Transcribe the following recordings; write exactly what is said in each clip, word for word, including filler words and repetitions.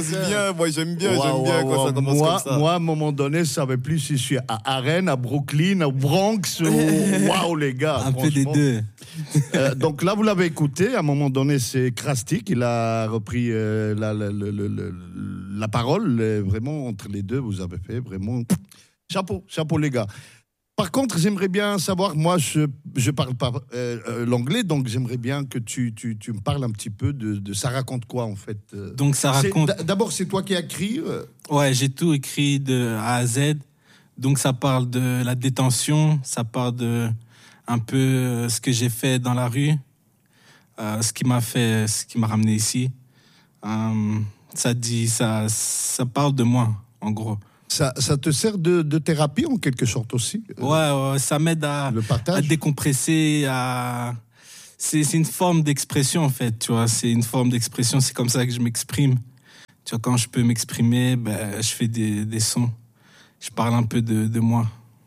C'est bien, moi j'aime bien, wow, j'aime bien wow, quand wow. ça commence moi, comme ça. Moi, à un moment donné, je ne savais plus si je suis à Arène, à Brooklyn, au Bronx, ou... Waouh, les gars. Un peu des deux. Euh, donc là, vous l'avez écouté. À un moment donné, c'est Krasty qui a repris euh, la, la, la, la, la, la parole. Euh, vraiment, entre les deux, vous avez fait vraiment... Chapeau, chapeau, les gars. Par contre, j'aimerais bien savoir, moi, je ne parle pas euh, euh, l'anglais, donc j'aimerais bien que tu, tu, tu me parles un petit peu de, de ça raconte quoi, en fait. Donc, ça raconte... D'abord, c'est toi qui as écrit euh... Ouais, j'ai tout écrit de A à Z. Donc, ça parle de la détention, ça parle de un peu ce que j'ai fait dans la rue, euh, ce qui m'a fait, ce qui m'a ramené ici. Euh, ça dit, ça, ça parle de moi, en gros. Ça, ça te sert de, de thérapie en quelque sorte aussi euh, Ouais, ouais, ça m'aide à, à décompresser, à... C'est, c'est une forme d'expression en fait, tu vois, c'est une forme d'expression, c'est comme ça que je m'exprime. Tu vois, quand je peux m'exprimer, ben, je fais des, des sons, je parle un peu de, de moi.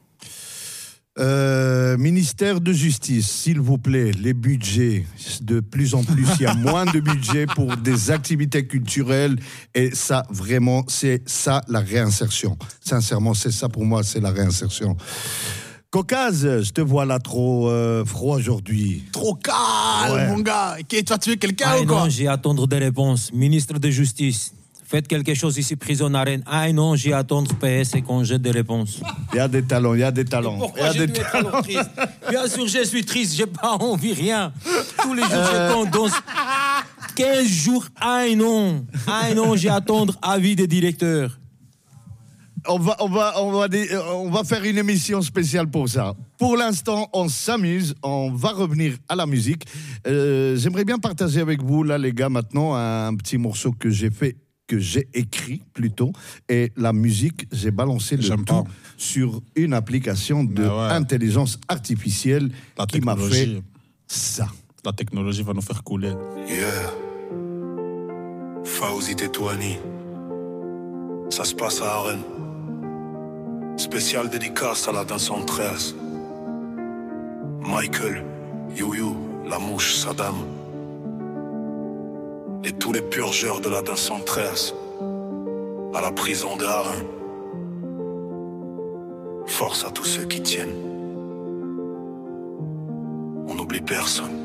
Euh, ministère de Justice, s'il vous plaît, les budgets, de plus en plus, il y a moins de budget pour des activités culturelles et ça, vraiment, c'est ça la réinsertion. Sincèrement, c'est ça pour moi, c'est la réinsertion. Caucase, je te vois là trop euh, froid aujourd'hui. Trop calme, ouais. Mon gars. Tu vas tuer quelqu'un ah ou quoi? Non, j'ai à attendre des réponses. Ministre de Justice. Faites quelque chose ici, prison arène. Ah non, j'ai à attendre P S et qu'on jette des réponses. Il y a des talents, il y a des talents. Et pourquoi j'ai dû être alors triste? Bien sûr, je suis triste, j'ai pas envie, rien. Tous les jours, euh... je compte dans quinze jours. Ah non, ah non, j'ai à attendre avis des directeurs. On va, on, va, on, va, on va faire une émission spéciale pour ça. Pour l'instant, on s'amuse, on va revenir à la musique. Euh, j'aimerais bien partager avec vous, là, les gars, maintenant, un petit morceau que j'ai fait, que j'ai écrit plutôt, et la musique, j'ai balancé le J'aime tout pas. sur une application d'intelligence ouais. artificielle la qui m'a fait ça. La technologie va nous faire couler. Yeah. Fawzi Tetouani. Ça se passe à Arène. Spécial dédicace à la deux cent treize. Michael, You-You, La Mouche, Saddam. Et tous les purgeurs de la deux cent treize à la prison de Harin. Force à tous ceux qui tiennent. On n'oublie personne.